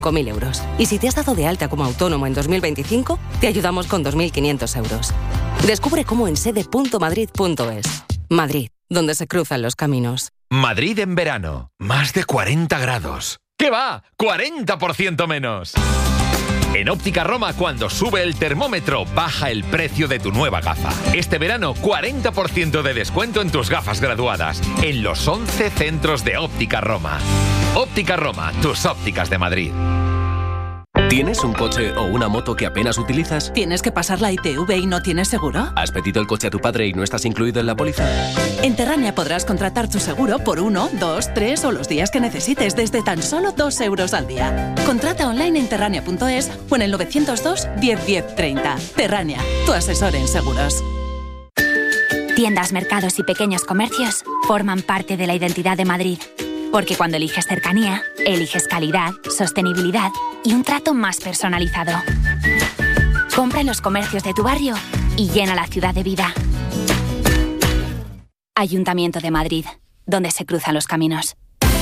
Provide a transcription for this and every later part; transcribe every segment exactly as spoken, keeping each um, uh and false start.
cinco mil euros. Y si te has dado de alta como autónomo en dos mil veinticinco, te ayudamos con dos mil quinientos euros. Descubre cómo en sede punto madrid punto es. Madrid, donde se cruzan los caminos. Madrid en verano. Más de cuarenta grados. ¿Qué va? ¡cuarenta por ciento menos! En Óptica Roma, cuando sube el termómetro, baja el precio de tu nueva gafa. Este verano, cuarenta por ciento de descuento en tus gafas graduadas. En los once centros de Óptica Roma. Óptica Roma, tus ópticas de Madrid. ¿Tienes un coche o una moto que apenas utilizas? ¿Tienes que pasar la I T V y no tienes seguro? ¿Has pedido el coche a tu padre y no estás incluido en la póliza? En Terrania podrás contratar tu seguro por uno, dos, tres o los días que necesites desde tan solo dos euros al día. Contrata online en terrania punto es o en el novecientos dos, diez, diez, treinta. Terrania, tu asesor en seguros. Tiendas, mercados y pequeños comercios forman parte de la identidad de Madrid. Porque cuando eliges cercanía, eliges calidad, sostenibilidad y un trato más personalizado. Compra en los comercios de tu barrio y llena la ciudad de vida. Ayuntamiento de Madrid, donde se cruzan los caminos.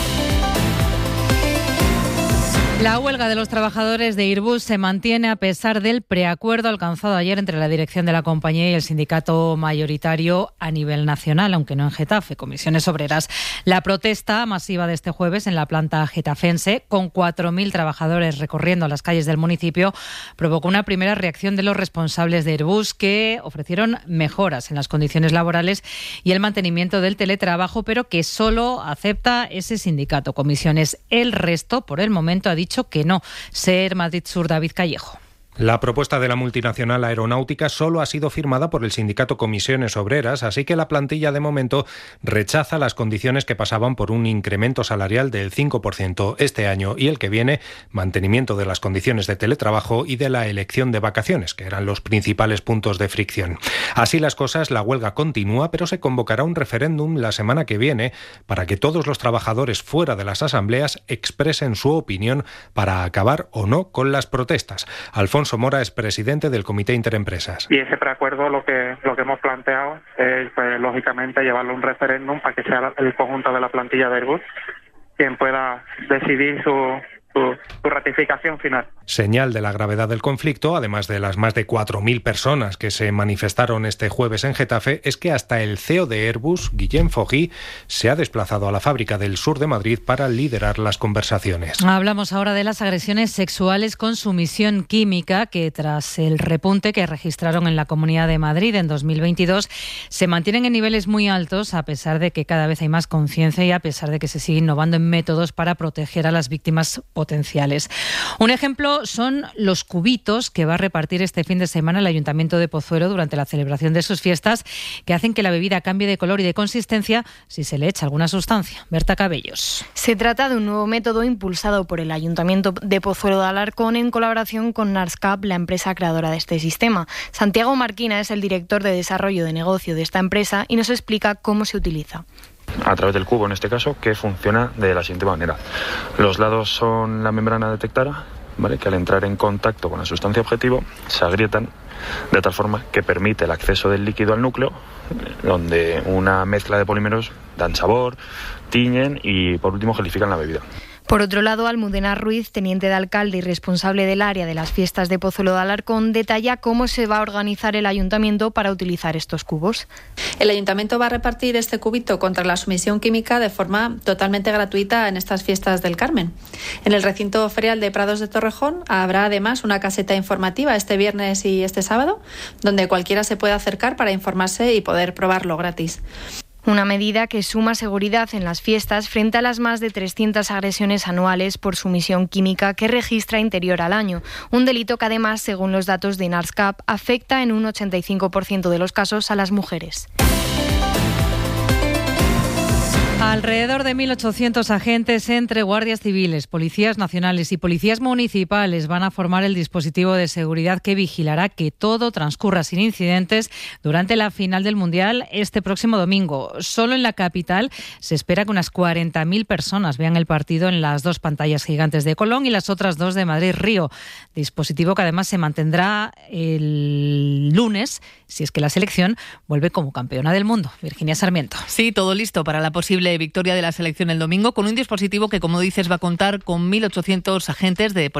La huelga de los trabajadores de Airbus se mantiene a pesar del preacuerdo alcanzado ayer entre la dirección de la compañía y el sindicato mayoritario a nivel nacional, aunque no en Getafe, Comisiones Obreras. La protesta masiva de este jueves en la planta getafense, con cuatro mil trabajadores recorriendo las calles del municipio, provocó una primera reacción de los responsables de Airbus, que ofrecieron mejoras en las condiciones laborales y el mantenimiento del teletrabajo, pero que solo acepta ese sindicato, Comisiones. El resto, por el momento, ha dicho que no. Ser Madrid Sur, David Callejo. La propuesta de la multinacional aeronáutica solo ha sido firmada por el sindicato Comisiones Obreras, así que la plantilla de momento rechaza las condiciones que pasaban por un incremento salarial del cinco por ciento este año y el que viene, mantenimiento de las condiciones de teletrabajo y de la elección de vacaciones, que eran los principales puntos de fricción. Así las cosas, la huelga continúa, pero se convocará un referéndum la semana que viene para que todos los trabajadores fuera de las asambleas expresen su opinión para acabar o no con las protestas. Alfonso Mora es presidente del Comité Interempresas. Y ese preacuerdo lo que lo que hemos planteado es, pues, lógicamente, llevarlo a un referéndum para que sea el conjunto de la plantilla de Airbus quien pueda decidir su, su, su ratificación final. Señal de la gravedad del conflicto, además de las más de cuatro mil personas que se manifestaron este jueves en Getafe, es que hasta el C E O de Airbus, Guillem Fogui, se ha desplazado a la fábrica del sur de Madrid para liderar las conversaciones. Hablamos ahora de las agresiones sexuales con sumisión química, que tras el repunte que registraron en la Comunidad de Madrid en dos mil veintidós, se mantienen en niveles muy altos, a pesar de que cada vez hay más conciencia y a pesar de que se sigue innovando en métodos para proteger a las víctimas potenciales. Un ejemplo son los cubitos que va a repartir este fin de semana el Ayuntamiento de Pozuelo durante la celebración de sus fiestas, que hacen que la bebida cambie de color y de consistencia si se le echa alguna sustancia. Berta Cabellos. Se trata de un nuevo método impulsado por el Ayuntamiento de Pozuelo de Alarcón en colaboración con Narscap, la empresa creadora de este sistema. Santiago Marquina es el director de desarrollo de negocio de esta empresa y nos explica cómo se utiliza. A través del cubo, en este caso, que funciona de la siguiente manera. Los lados son la membrana detectora, ¿vale?, que al entrar en contacto con la sustancia objetivo se agrietan de tal forma que permite el acceso del líquido al núcleo, donde una mezcla de polímeros dan sabor, tiñen y por último gelifican la bebida. Por otro lado, Almudena Ruiz, teniente de alcalde y responsable del área de las fiestas de Pozuelo de Alarcón, detalla cómo se va a organizar el ayuntamiento para utilizar estos cubos. El ayuntamiento va a repartir este cubito contra la sumisión química de forma totalmente gratuita en estas fiestas del Carmen. En el recinto ferial de Prados de Torrejón habrá además una caseta informativa este viernes y este sábado, donde cualquiera se puede acercar para informarse y poder probarlo gratis. Una medida que suma seguridad en las fiestas frente a las más de trescientas agresiones anuales por sumisión química que registra Interior al año. Un delito que además, según los datos de Narscap, afecta en un ochenta y cinco por ciento de los casos a las mujeres. Alrededor de mil ochocientos agentes entre guardias civiles, policías nacionales y policías municipales van a formar el dispositivo de seguridad que vigilará que todo transcurra sin incidentes durante la final del Mundial este próximo domingo. Solo en la capital se espera que unas cuarenta mil personas vean el partido en las dos pantallas gigantes de Colón y las otras dos de Madrid-Río. Dispositivo que además se mantendrá el lunes, si es que la selección vuelve como campeona del mundo. Virginia Sarmiento. Sí, todo listo para la posible posible victoria de la selección el domingo con un dispositivo que, como dices, va a contar con mil ochocientos agentes de